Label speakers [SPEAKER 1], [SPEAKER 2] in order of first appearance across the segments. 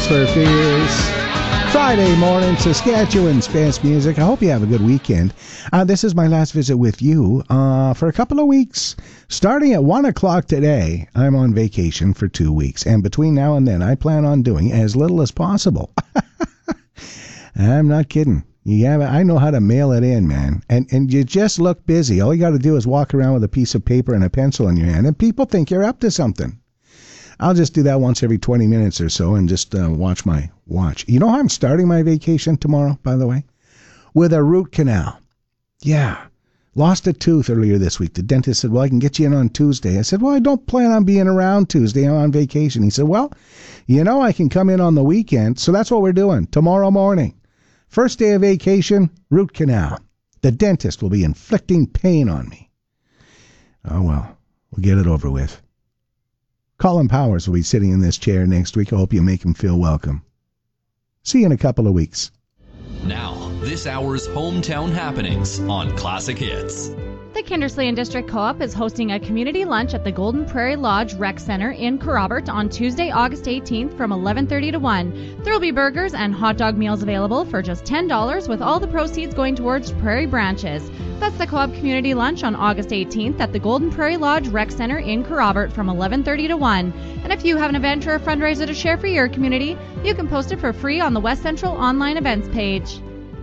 [SPEAKER 1] Tears for Fears. Friday morning, Saskatchewan's best music. I hope you have a good weekend. This is my last visit with you for a couple of weeks. Starting at 1 o'clock today, I'm on vacation for 2 weeks. And between now and then, I plan on doing as little as possible. I'm not kidding. I know how to mail it in, man. And you just look busy. All you got to do is walk around with a piece of paper and a pencil in your hand, and people think you're up to something. I'll just do that once every 20 minutes or so and just watch my watch. You know how I'm starting my vacation tomorrow, by the way? With a root canal. Yeah. Lost a tooth earlier this week. The dentist said, well, I can get you in on Tuesday. I said, well, I don't plan on being around Tuesday. I'm on vacation. He said, well, I can come in on the weekend. So that's what we're doing tomorrow morning. First day of vacation, root canal. The dentist will be inflicting pain on me. Oh, well, we'll get it over with. Colin Powers will be sitting in this chair next week. I hope you make him feel welcome. See you in a couple of weeks.
[SPEAKER 2] Now, this hour's hometown happenings on Classic Hits.
[SPEAKER 3] The Kindersley District Co-op is hosting a community lunch at the Golden Prairie Lodge Rec Center in Kerrobert on Tuesday, August 18th from 11:30 to 1. There will be burgers and hot dog meals available for just $10, with all the proceeds going towards Prairie Branches. That's the Co-op Community Lunch on August 18th at the Golden Prairie Lodge Rec Center in Kerrobert from 11:30 to 1. And if you have an event or a fundraiser to share for your community, you can post it for free on the West Central online events page.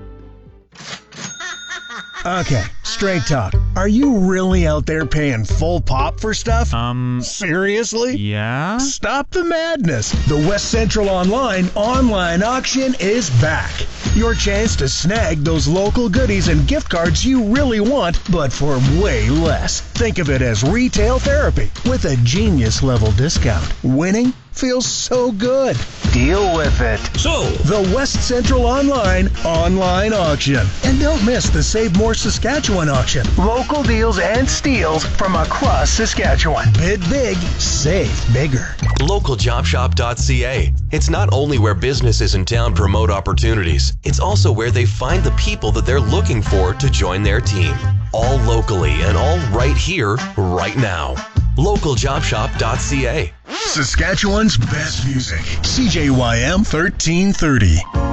[SPEAKER 4] Okay, straight talk. Are you really out there paying full pop for stuff? Seriously?
[SPEAKER 5] Yeah?
[SPEAKER 4] Stop the madness. The West Central online auction is back. Your chance to snag those local goodies and gift cards you really want, but for way less. Think of it as retail therapy with a genius level discount. Winning feels so good. Deal with it. So, the West Central online auction. And don't miss the Save More Saskatchewan auction. Local deals and steals from across Saskatchewan. Bid big, save bigger.
[SPEAKER 6] LocalJobShop.ca. It's not only where businesses in town promote opportunities, it's also where they find the people that they're looking for to join their team. All locally and all right here, right now. LocalJobShop.ca.
[SPEAKER 4] Saskatchewan's best music. CJYM 1330.